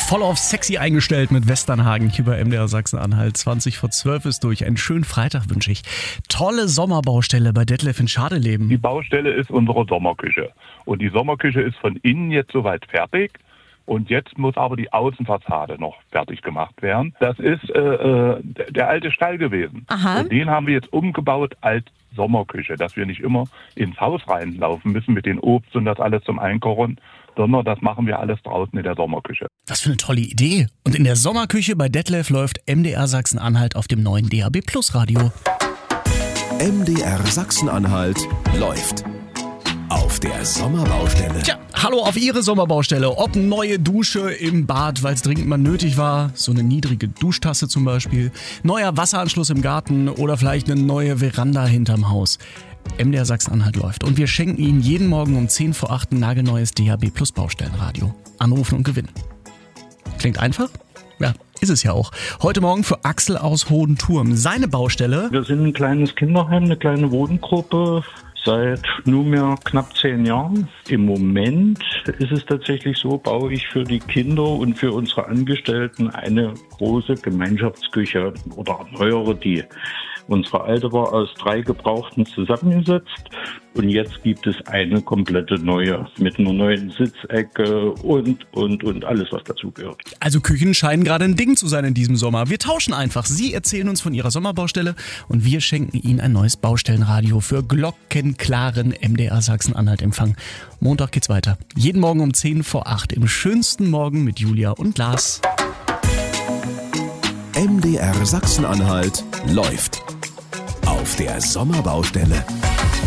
voll auf sexy eingestellt mit Westernhagen hier bei MDR Sachsen-Anhalt. 20:12 ist durch. Einen schönen Freitag wünsche ich. Tolle Sommerbaustelle bei Detlef in Schadeleben. Die Baustelle ist unsere Sommerküche. Und die Sommerküche ist von innen jetzt soweit fertig. Und jetzt muss aber die Außenfassade noch fertig gemacht werden. Das ist der alte Stall gewesen. Aha. Und den haben wir jetzt umgebaut als Sommerküche, dass wir nicht immer ins Haus reinlaufen müssen mit den Obst und das alles zum Einkochen, sondern das machen wir alles draußen in der Sommerküche. Was für eine tolle Idee. Und in der Sommerküche bei Detlef läuft MDR Sachsen-Anhalt auf dem neuen DAB+ Radio. MDR Sachsen-Anhalt läuft auf der Sommerbaustelle. Tja, hallo auf Ihre Sommerbaustelle. Ob neue Dusche im Bad, weil es dringend mal nötig war, so eine niedrige Duschtasse zum Beispiel, neuer Wasseranschluss im Garten oder vielleicht eine neue Veranda hinterm Haus. MDR Sachsen-Anhalt läuft und wir schenken Ihnen jeden Morgen um 10 vor 8 ein nagelneues DAB+ Baustellenradio. Anrufen und gewinnen. Klingt einfach? Ja, ist es ja auch. Heute Morgen für Axel aus Hohenturm. Seine Baustelle. Wir sind ein kleines Kinderheim, eine kleine Wohngruppe. Seit nunmehr knapp 10 Jahren. Im Moment ist es tatsächlich so, baue ich für die Kinder und für unsere Angestellten eine große Gemeinschaftsküche oder erneuere die. Unsere alte war aus 3 Gebrauchten zusammengesetzt und jetzt gibt es eine komplette neue mit einer neuen Sitzecke und alles, was dazu gehört. Also Küchen scheinen gerade ein Ding zu sein in diesem Sommer. Wir tauschen einfach. Sie erzählen uns von Ihrer Sommerbaustelle und wir schenken Ihnen ein neues Baustellenradio für glockenklaren MDR Sachsen-Anhalt-Empfang. Montag geht's weiter. Jeden Morgen um 10 vor 8 im schönsten Morgen mit Julia und Lars. MDR Sachsen-Anhalt läuft auf der Sommerbaustelle.